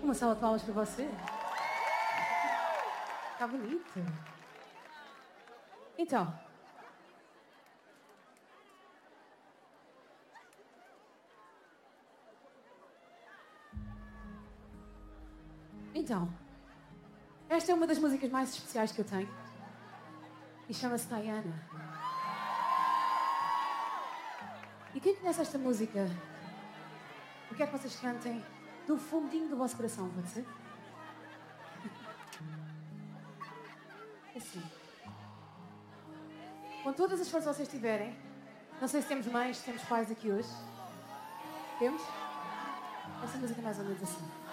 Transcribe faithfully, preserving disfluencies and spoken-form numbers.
Uma salva de palmas para você. Está bonito. Então. Então. Esta é uma das músicas mais especiais que eu tenho. E chama-se Diana. E quem conhece esta música, eu quero que vocês cantem do fundinho do vosso coração, pode ser? Assim. Com todas as forças que vocês tiverem, não sei se temos mães, se temos pais aqui hoje. Temos? Esta música é mais ou menos assim.